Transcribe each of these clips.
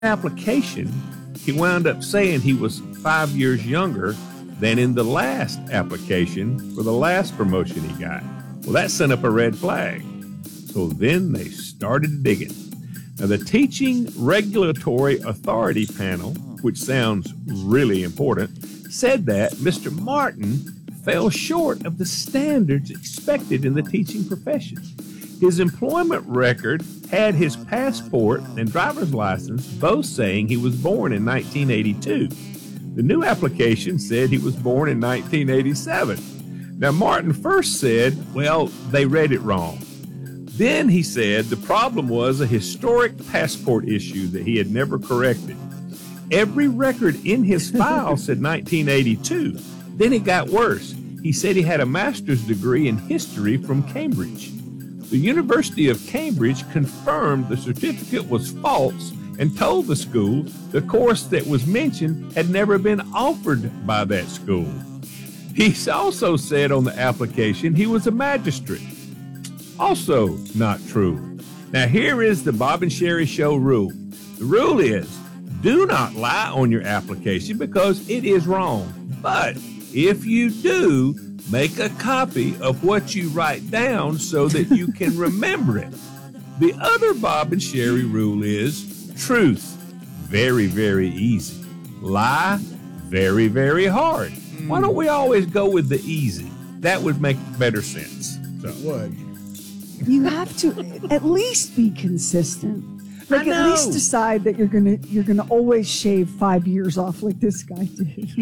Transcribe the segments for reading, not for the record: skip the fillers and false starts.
application, he wound up saying he was 5 years younger than in the last application for the last promotion he got. Well, that sent up a red flag. So then they started digging. Now, the Teaching Regulatory Authority panel, which sounds really important, said that Mr. Martin fell short of the standards expected in the teaching profession. His employment record had his passport and driver's license both saying he was born in 1982. The new application said he was born in 1987. Now, Martin first said, well, they read it wrong. Then he said the problem was a historic passport issue that he had never corrected. Every record in his file said 1982. Then it got worse. He said he had a master's degree in history from Cambridge. The University of Cambridge confirmed the certificate was false and told the school the course that was mentioned had never been offered by that school. He also said on the application he was a magistrate. Also not true. Now here is the Bob and Sherry Show rule. The rule is, do not lie on your application because it is wrong. But if you do, make a copy of what you write down so that you can remember it. The other Bob and Sherry rule is truth, very, very easy. Lie, very, very hard. Why don't we always go with the easy? That would make better sense. So. It would. You have to at least be consistent. Like at least decide that you're gonna always shave 5 years off like this guy did.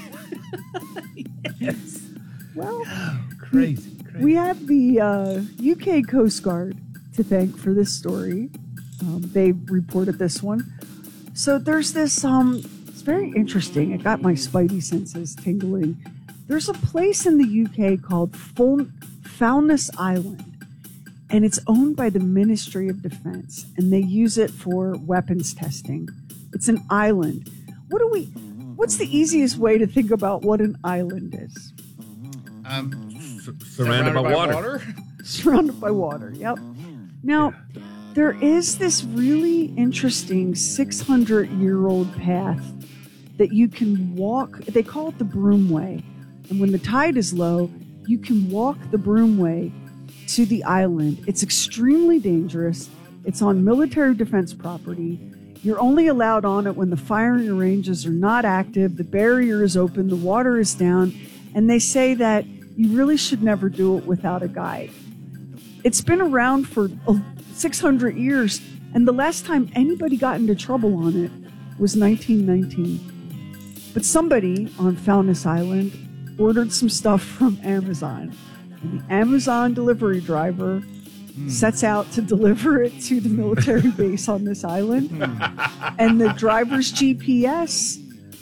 Yes. Well, crazy. We have the UK Coast Guard to thank for this story. They reported this one. So there's this, it's very interesting. It got my spidey senses tingling. There's a place in the UK called Foulness Island, and it's owned by the Ministry of Defense, and they use it for weapons testing. It's an island. What's the easiest way to think about what an island is? Surrounded by water. Surrounded by water, yep. Now, there is this really interesting 600-year-old path that you can walk. They call it the Broomway. And when the tide is low, you can walk the Broomway to the island. It's extremely dangerous. It's on military defense property. You're only allowed on it when the firing ranges are not active, the barrier is open, the water is down, and they say that you really should never do it without a guide. It's been around for 600 years, and the last time anybody got into trouble on it was 1919. But somebody on Foulness Island ordered some stuff from Amazon, and the Amazon delivery driver sets out to deliver it to the military base on this island. And the driver's GPS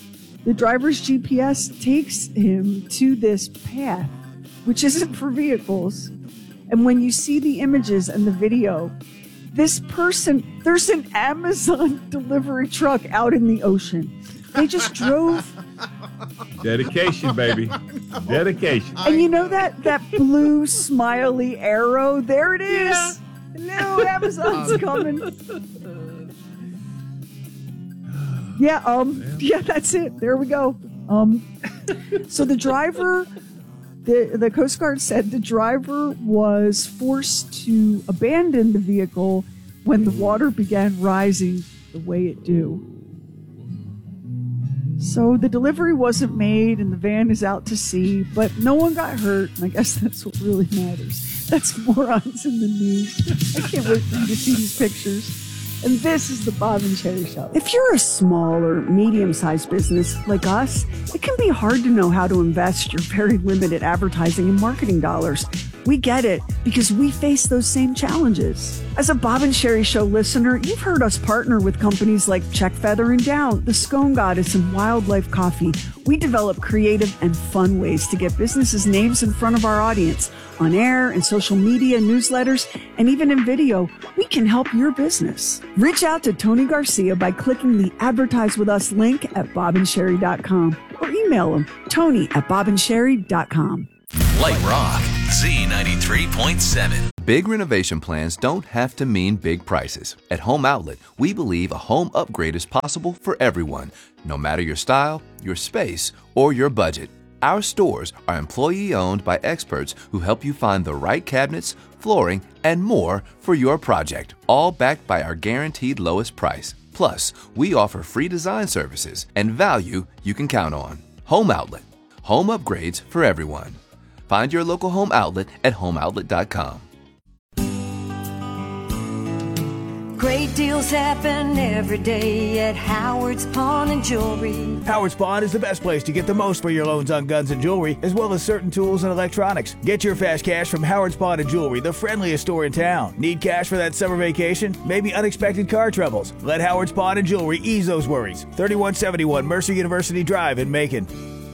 takes him to this path, which isn't for vehicles. And when you see the images and the video, this person, there's an Amazon delivery truck out in the ocean. They just drove. Dedication, baby. Dedication. And you know that blue smiley arrow? There it is. Yeah. Hello, Amazon's coming. Yeah, that's it. There we go. So the driver, the Coast Guard said the driver was forced to abandon the vehicle when the water began rising the way it do. So the delivery wasn't made and the van is out to sea, but no one got hurt, and I guess that's what really matters. That's morons in the news. I can't wait for you to see these pictures. And this is the Bob and Sherry Show. If you're a small or medium-sized business like us, it can be hard to know how to invest your very limited advertising and marketing dollars. We get it because we face those same challenges. As a Bob and Sherry Show listener, you've heard us partner with companies like Check Feather and Down, The Scone Goddess, and Wildlife Coffee. We develop creative and fun ways to get businesses' names in front of our audience. On air and social media, newsletters, and even in video, we can help your business. Reach out to Tony Garcia by clicking the Advertise With Us link at bobandsherry.com or email him, Tony@bobandsherry.com. Light rock Z93.7. Big renovation plans don't have to mean big prices. At Home Outlet, we believe a home upgrade is possible for everyone, no matter your style, your space, or your budget. Our stores are employee-owned by experts who help you find the right cabinets, flooring, and more for your project, all backed by our guaranteed lowest price. Plus, we offer free design services and value you can count on. Home Outlet. Home upgrades for everyone. Find your local Home Outlet at homeoutlet.com. Great deals happen every day at Howard's Pawn and Jewelry. Howard's Pawn is the best place to get the most for your loans on guns and jewelry, as well as certain tools and electronics. Get your fast cash from Howard's Pawn and Jewelry, the friendliest store in town. Need cash for that summer vacation? Maybe unexpected car troubles? Let Howard's Pawn and Jewelry ease those worries. 3171 Mercer University Drive in Macon.